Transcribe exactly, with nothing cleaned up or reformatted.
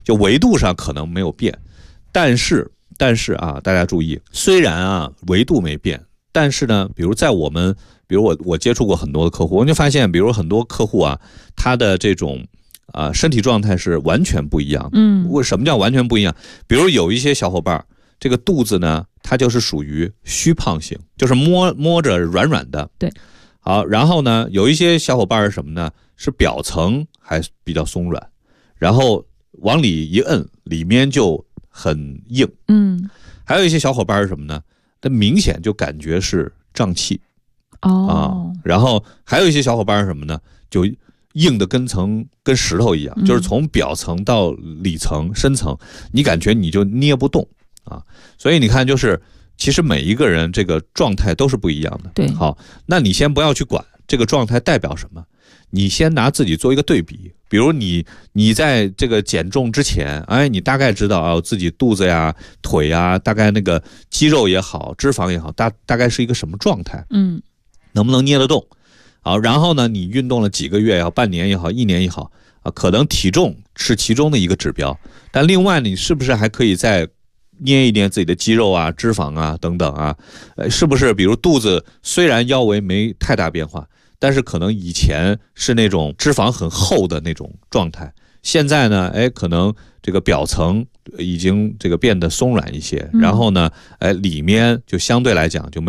就维度上可能没有变，但是但是啊，大家注意，虽然啊维度没变，但是呢，比如在我们，比如我我接触过很多的客户，我就发现，比如很多客户啊，他的这种啊身体状态是完全不一样的。 嗯， 为什么叫完全不一样？比如有一些小伙伴，这个肚子呢，它就是属于虚胖型，就是摸摸着软软的。 对。 好，然后呢，有一些小伙伴是什么呢？是表层还比较松软，然后往里一摁，里面就很硬。 嗯， 还有一些小伙伴是什么呢？它明显就感觉是胀气。 哦、 啊，然后还有一些小伙伴是什么呢？就硬的跟层跟石头一样， 嗯、 就是从表层到里层、深层，你感觉你就捏不动啊。所以你看，就是其实每一个人这个状态都是不一样的。 对， 好，那你先不要去管这个状态代表什么，你先拿自己做一个对比。比如你你在这个减重之前，哎，你大概知道啊，自己肚子呀、腿呀，大概那个肌肉也好、脂肪也好，大大概是一个什么状态？ 嗯， 能不能捏得动？好，然后呢，你运动了几个月也好，半年也好，一年也好啊，可能体重是其中的一个指标，但另外你是不是还可以再捏一捏自己的肌肉啊、脂肪啊等等啊？呃，是不是比如肚子虽然腰围没太大变化，但是可能以前是那种脂肪很厚的那种状态，现在呢，哎，可能这个表层已经这个变得松软一些，然后呢，哎，里面就相对来讲就没